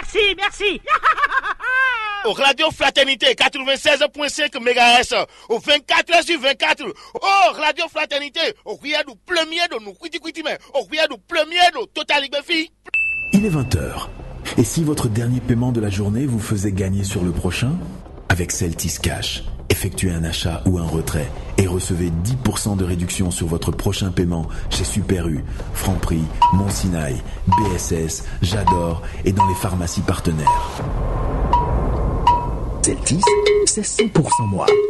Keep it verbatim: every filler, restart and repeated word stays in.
merci, merci. Au Radio Fraternité quatre-vingt-seize point cinq mégahertz au vingt-quatre heures sur vingt-quatre. Oh, Radio Fraternité, au cuillère du premier de nous quiti quiti mais au cuillère du premier de Total Béfi. Il est vingt heures. Et si votre dernier paiement de la journée vous faisait gagner sur le prochain? Avec Celtis Cash, effectuez un achat ou un retrait et recevez dix pour cent de réduction sur votre prochain paiement chez Super U, Franprix, Monsinaï, B S S, J'adore et dans les pharmacies partenaires. Celtis, c'est cent pour cent moi.